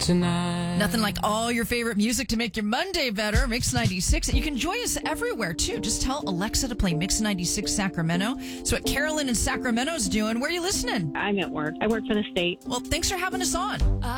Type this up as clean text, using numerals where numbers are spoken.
tonight. Nothing like all your favorite music to make your Monday better. Mix 96. And you can join us everywhere, too. Just tell Alexa to play Mix 96 Sacramento. So what Carolyn in Sacramento's doing, where are you listening? I'm at work. I work for the state. Well, thanks for having us on.